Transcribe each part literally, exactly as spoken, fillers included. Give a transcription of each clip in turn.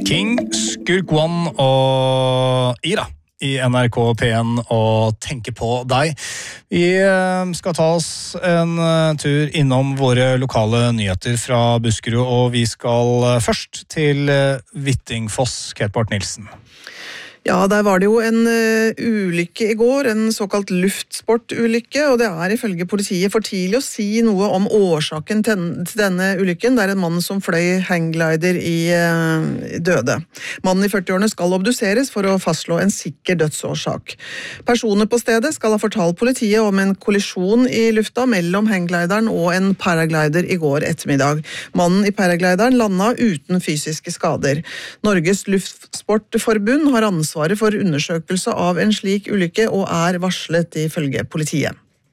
King, Skurk One og Ira i N R K P en og tenke på deg. Vi skal ta oss en tur innom våre lokale nyheter fra Buskerud, og vi skal først til Hvittingfoss, Kate Barth Nilsen. Ja, der var det jo en uh, ulykke i går, en såkalt luftsportulykke, og det er ifølge politiet for tidlig å si noe om årsaken til, til denne ulykken. Det er en mann som fløy hangglider i uh, døde. Mannen i førtiårene skal obduseres for å fastslå en sikker dødsårsak. Personer på stedet skal ha fortalt politiet om en kollisjon i lufta mellom hangglideren og en paraglider i går ettermiddag. Mannen i paraglideren landa uten fysiske skader. Norges Luftsportforbund har ansvar for undersøkelse av en slik ulykke og er varslet ifølge politiet.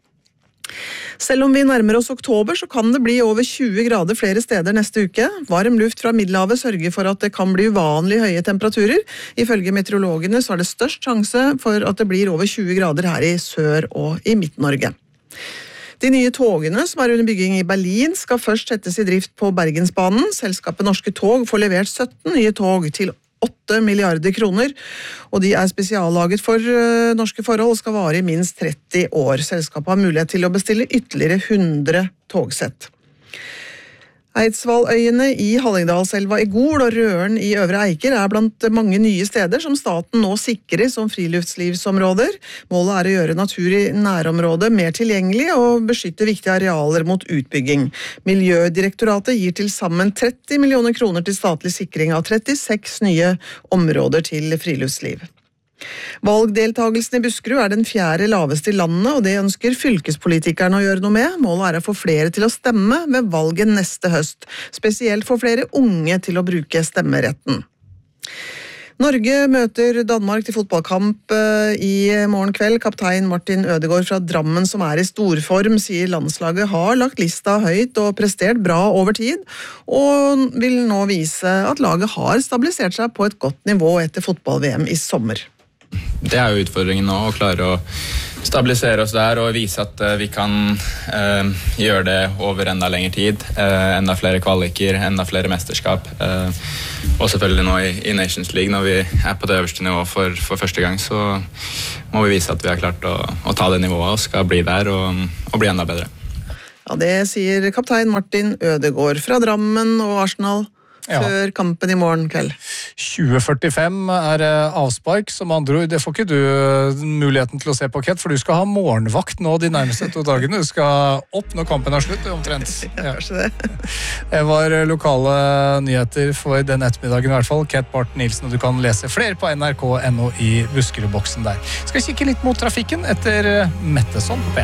Selv om vi nærmer oss oktober, så kan det bli over tjue grader flere steder neste uke. Varm luft fra Middelhavet sørger for at det kan bli uvanlig høye temperaturer. Ifølge meteorologene så er det størst sjanse for at det blir over tjue grader her i Sør- og i Midt-Norge. De nye togene som er under bygging i Berlin skal først settes i drift på Bergensbanen. Selskapet Norske Tog får levert sytten nye tog til åtte milliarder kroner, og de er spesiallaget for uh, norske forhold og skal vare i minst tretti år. Selskapet har mulighet til å bestille ytterligere hundre togsett. Eidsvalløyene i Hallingdalselva i Gol og Røren i Øvre Eiker er blant mange nye steder som staten nå sikrer som friluftslivsområder. Målet er å gjøre natur i nærområdet mer tilgjengelig og beskytte viktige arealer mot utbygging. Miljødirektoratet gir til sammen tretti millioner kroner til statlig sikring av trettiseks nye områder til friluftsliv. Valgdeltagelsen i Buskerud er den fjerde laveste i landet, og det ønsker fylkespolitikerne å gjøre noe med. Målet er å få flere til å stemme ved valget neste høst, spesielt få flere unge til å bruke stemmeretten. Norge møter Danmark til fotballkamp i morgen kveld. Kaptein Martin Ødegaard fra Drammen, som er i storform, sier landslaget har lagt lista høyt og prestert bra over tid, og vil nå vise at laget har stabilisert seg på et godt nivå etter fotball-V M i sommer. Det er jo utfordringen nå, å klare å stabilisere oss der og vise at uh, vi kan uh, gjøre det over enda lengre tid, uh, enda flere kvaliker, enda flere mesterskap, uh, og selvfølgelig nå i, i Nations League, når vi er på det øverste nivået for, for første gang, så må vi vise at vi har klart å, å ta det nivået og skal bli der og, og bli enda bedre. Ja, det sier kaptein Martin Ødegaard fra Drammen og Arsenal. Ja. Før kampen i morgen kveld. tjue førtifem er avspark, som andre ord. Det får ikke du muligheten til å se på, Kate, for du skal ha morgenvakt nå de nærmeste to dagene. Du skal opp når kampen er slutt, omtrent. Ja, kanskje det. Det var lokale nyheter for den ettermiddagen i hvert fall. Kate Barth Nilsen, og du kan lese flere på N R K punktum no i Buskerudboksen der. Skal kikke litt mot trafikken etter Metteson på P en.